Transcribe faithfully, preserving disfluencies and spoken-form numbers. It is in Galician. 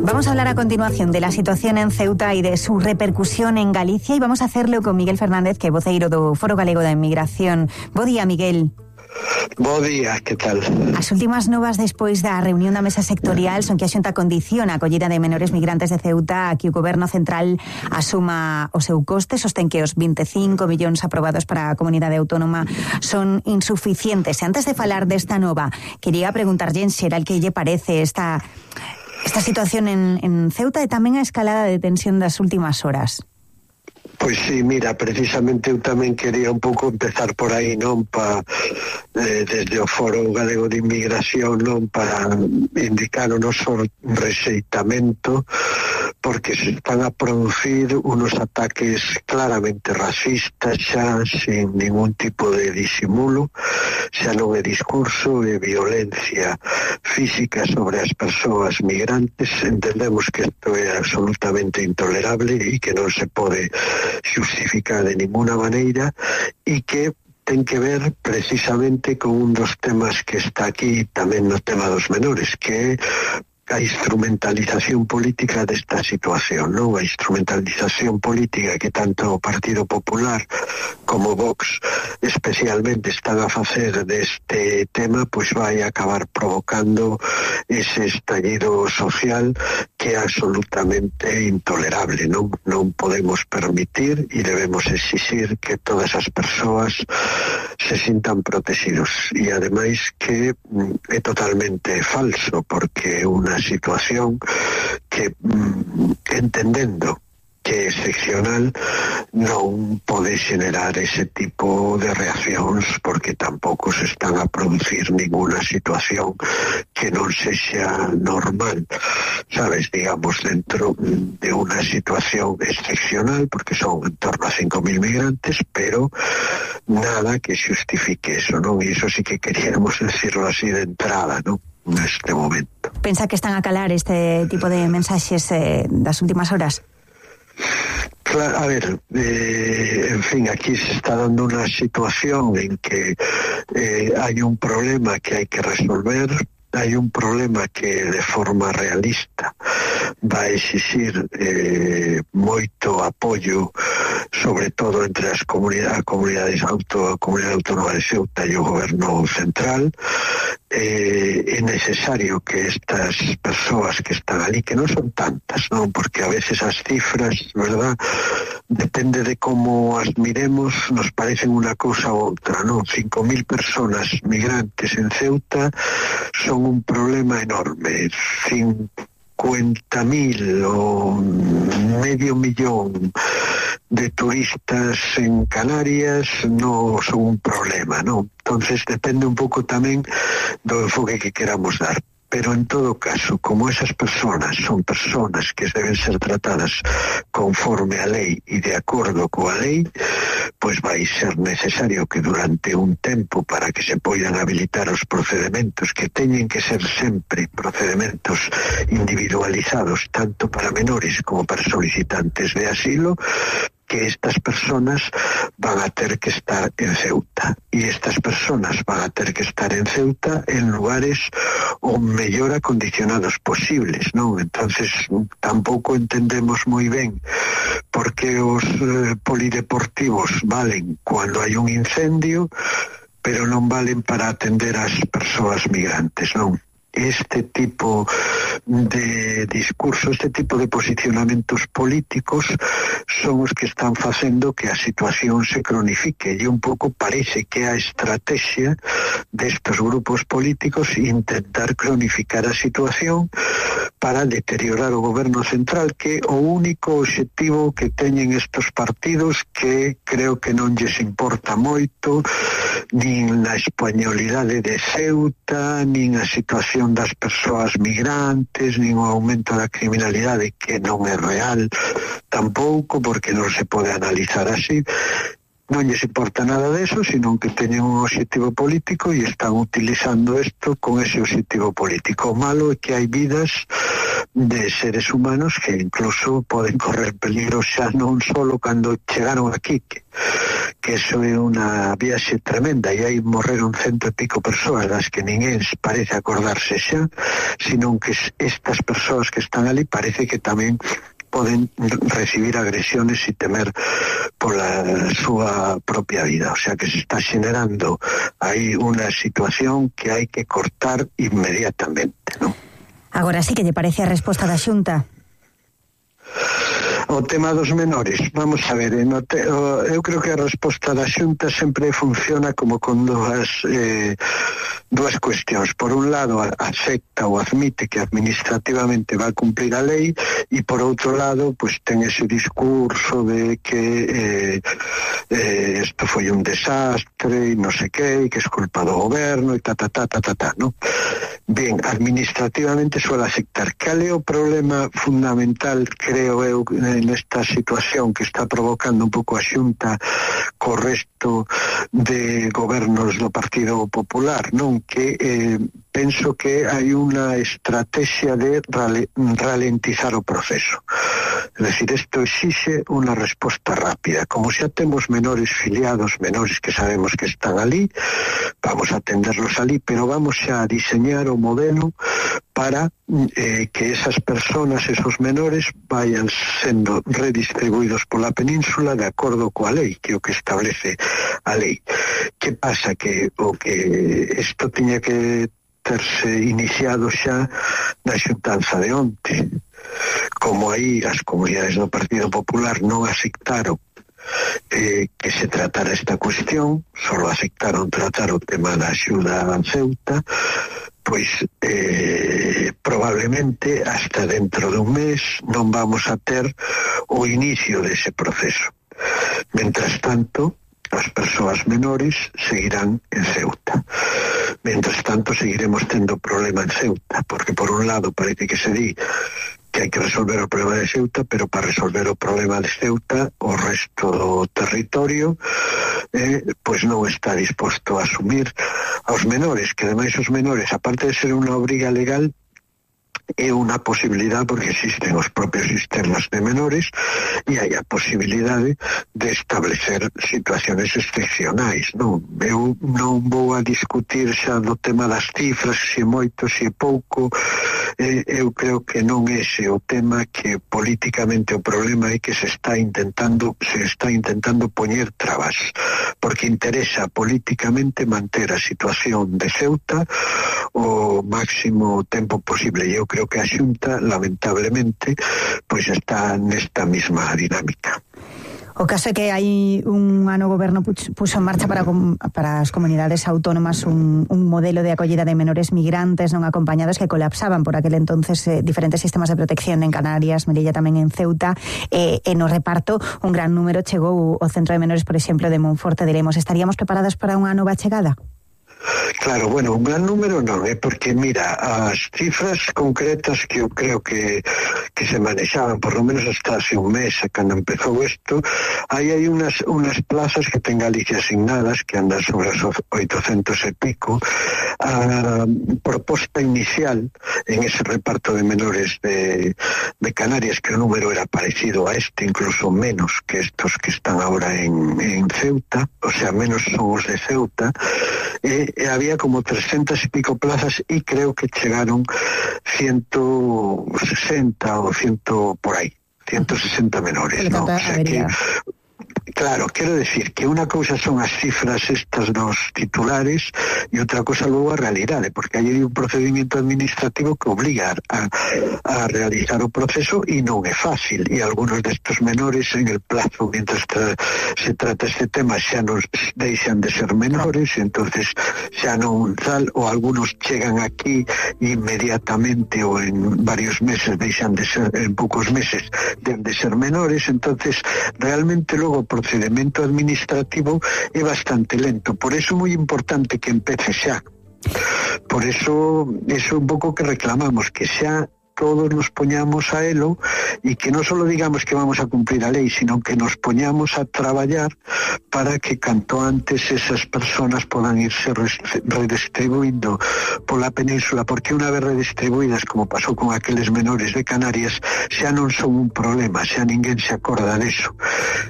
Vamos a hablar a continuación de la situación en Ceuta y de su repercusión en Galicia, y vamos a hacerlo con Miguel Fernández, que é voceiro do Foro Galego da Inmigración. Bo día, Miguel. Bo día, que tal? As últimas novas despois da reunión da mesa sectorial son que a Xunta condiciona a acollida de menores migrantes de Ceuta a que o Goberno Central asuma o seu coste. Sostén que os vinte e cinco millóns aprobados para a comunidade autónoma son insuficientes. E antes de falar desta nova, quería preguntarlle en xeral que lle parece esta... Esta situación en, en Ceuta e tamén a escalada de tensión das últimas horas. Pois sí, mira, precisamente eu tamén quería un pouco empezar por aí, non? Pa, eh, desde o Foro Galego de Inmigración, non? Para indicar o noso rexeitamento, porque se están a producir unos ataques claramente racistas xa, sin ningún tipo de disimulo, xa non é discurso e violencia física sobre as persoas migrantes. Entendemos que isto é absolutamente intolerable e que non se pode justificar de ninguna maneira, e que ten que ver precisamente con un dos temas que está aquí tamén no tema dos menores, que é a instrumentalización política desta situación, non? A instrumentalización política que tanto o Partido Popular como Vox especialmente están a facer deste tema, pois vai acabar provocando ese estallido social que é absolutamente intolerable, non? Non podemos permitir e debemos exixir que todas as persoas se sintan protegidos, e ademais que é totalmente falso, porque é unha situación que, entendendo que é excepcional, non pode xenerar ese tipo de reaccións, porque tampouco se están a producir ninguna situación que non sexa normal, sabes, digamos, dentro de unha situación excepcional, porque son en torno a cinco mil migrantes, pero nada que justifique eso, non? E iso sí que queríamos decirlo así de entrada, non? Neste momento. Pensa que están a calar este tipo de mensaxes eh, das últimas horas? Claro, a ver, eh, en fin, aquí se está dando una situación en que eh, hay un problema que hay que resolver, hay un problema que de forma realista va a exixir eh, moito apoio, sobre todo entre as comunidades, comunidades auto, comunidade autónoma de Ceuta e o goberno central. Eh, é necesario que estas persoas que están ali, que non son tantas, non? Porque a veces as cifras, verdad, depende de como as miremos, nos parecen unha cousa ou outra, non? cinco mil personas migrantes en Ceuta son un problema enorme. cincuenta mil ou medio millón de turistas en Canarias no son un problema, ¿no? Entonces depende un pouco tamén do enfoque que queramos dar. Pero en todo caso, como esas personas son personas que deben ser tratadas conforme a lei e de acordo coa lei, pois vai ser necesario que durante un tempo, para que se poidan habilitar os procedementos, que teñen que ser sempre procedementos individualizados, tanto para menores como para solicitantes de asilo, que estas personas van a ter que estar en Ceuta, e estas personas van a ter que estar en Ceuta en lugares o mellor acondicionados posibles, non? Entonces tampouco entendemos moi ben porque os eh, polideportivos valen cando hai un incendio, pero non valen para atender as persoas migrantes, non? Este tipo de discurso, este tipo de posicionamentos políticos son os que están facendo que a situación se cronifique, e un pouco parece que a estrategia destes grupos políticos intentar cronificar a situación para deteriorar o goberno central, que o único obxectivo que teñen estes partidos, que creo que non lles importa moito nin a españolidade de Ceuta, nin a situación das persoas migrantes, nin o aumento da criminalidade, que non é real tampouco, porque non se pode analizar así. Non lles importa nada deso, sino que teñen un obxectivo político e están utilizando isto con ese obxectivo político. O malo é que hai vidas de seres humanos que incluso poden correr peligro xa non solo cando chegaron aquí, que, que eso é unha viaxe tremenda, e aí morreron cento e pico persoas das que ninguén parece acordarse xa, sino que estas persoas que están ali parece que tamén poden recibir agresiones e temer pola súa propia vida. O sea que se está generando aí unha situación que hai que cortar inmediatamente, non? Agora sí que lle parece a resposta da Xunta. O tema dos menores, vamos a ver, no te, o, eu creo que a resposta da Xunta sempre funciona como con dúas eh, dúas cuestións. Por un lado, acepta ou admite que administrativamente va a cumplir a lei, e por outro lado, pues ten ese discurso de que eh, eh, esto foi un desastre e non sei que, que es culpa do goberno e ta ta ta ta ta ta, ¿no? Bien, administrativamente suele aceptar. Cal é o problema fundamental, creo eu, nesta situación que está provocando un pouco a Xunta co resto de gobernos do Partido Popular, non? Que eh, penso que hai unha estrategia de rale, ralentizar o proceso. É dicir, isto exixe unha resposta rápida. Como xa temos menores filiados, menores que sabemos que están ali, vamos a atenderlos ali, pero vamos xa a diseñar o modelo para eh, que esas personas, esos menores, vayan sendo redistribuídos pola península de acordo coa lei, que é o que establece a lei. Que pasa? Que o que isto tiña que terse iniciado xa na xuntanza de onte. Como aí as comunidades do Partido Popular non aceptaron eh, que se tratara esta cuestión, solo aceptaron tratar o tema da axuda a Ceuta, pois eh, probablemente hasta dentro dun mes non vamos a ter o inicio dese proceso. Mentras tanto, as persoas menores seguirán en Ceuta. Mentras tanto, seguiremos tendo problema en Ceuta, porque por un lado parece que se di que hai que resolver o problema de Ceuta, pero para resolver o problema de Ceuta o resto do territorio eh, pois non está disposto a asumir aos menores, que ademais os menores, aparte de ser unha obriga legal, é unha posibilidade porque existen os propios sistemas de menores e hai a posibilidade de establecer situaciones excepcionais, non? Eu non vou a discutir xa do tema das cifras, se é moito, se é pouco. Eh, eu creo que non é ese o tema, que políticamente o problema é que se está intentando se está intentando poñer trabas, porque interesa políticamente manter a situación de Ceuta o máximo tempo posible. Eu creo que a Xunta, lamentablemente, pois está nesta mesma dinámica. O caso é que hai un ano o goberno puxo en marcha para, para as comunidades autónomas un, un modelo de acollida de menores migrantes non acompañados que colapsaban por aquel entonces eh, diferentes sistemas de protección en Canarias, Melilla tamén en Ceuta, eh, e no reparto un gran número chegou o centro de menores, por exemplo, de Monforte de Lemos. Estaríamos preparadas para unha nova chegada? Claro, bueno, un gran número non, é eh, porque, mira, as cifras concretas que eu creo que, que se manexaban, por lo menos hasta hace un mes, cando empezou isto, aí hai unas, unas plazas que ten Galicia asignadas, que andan sobre os oitocentos e pico. A proposta inicial en ese reparto de menores de, de Canarias, que o número era parecido a este, incluso menos que estos que están ahora en, en Ceuta, o sea, menos son os de Ceuta, e E había como trescentas e pico plazas e creo que chegaron ciento sesenta ou cien por aí, ciento sesenta menores, ¿no? O sea que, claro, quero decir que unha cousa son as cifras estas dos titulares e outra cousa logo a realidade, porque hai un procedimento administrativo que obliga a, a realizar o proceso e non é fácil, e algunos destes menores en el plazo, mientras tra se trata este tema, xa non deixan de ser menores, entonces xa non tal, ou algunos chegan aquí inmediatamente ou en varios meses deixan de ser, en poucos meses de, de ser menores, entonces realmente logo o procedimento administrativo é bastante lento. Por eso é moi importante que empece xa. Por eso, eso é un pouco que reclamamos, que xa todos nos poñamos a elo e que non só digamos que vamos a cumplir a lei, sino que nos poñamos a traballar para que canto antes esas personas podan irse redistribuindo pola península, porque unha vez redistribuídas, como pasou con aqueles menores de Canarias, xa non son un problema, xa ninguén se acorda deso.